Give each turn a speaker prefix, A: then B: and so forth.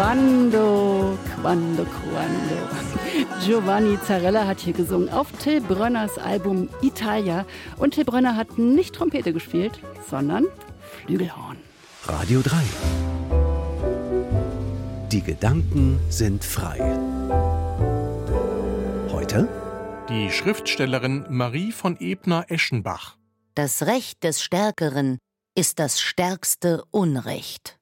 A: Quando. Giovanni Zarella hat hier gesungen auf Till Brönners Album Italia. Und Till Brönner hat nicht Trompete gespielt, sondern Flügelhorn.
B: Radio 3. Die Gedanken sind frei. Heute
C: die Schriftstellerin Marie von Ebner-Eschenbach.
D: Das Recht des Stärkeren ist das stärkste Unrecht.